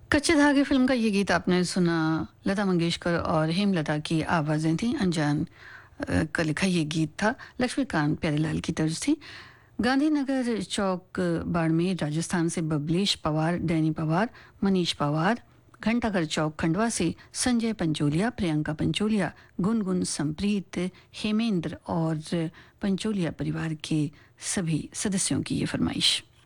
कच्चे धागे फिल्म का ये गीत आपने सुना। लता मंगेशकर और हेमलता की आवाज़ें थीं। अनजान का लिखा ये गीत था। लक्ष्मीकांत प्यारेलाल की तर्ज थी। गांधीनगर चौक बाड़मेर राजस्थान से बबलेश पवार, डैनी पवार, मनीष पवार, घंटाघर चौक खंडवा से संजय पंचोलिया, प्रियंका पंचोलिया, गुनगुन संप्रीत, हेमेंद्र और पंचोलिया परिवार के सभी सदस्यों की ये फरमाइश।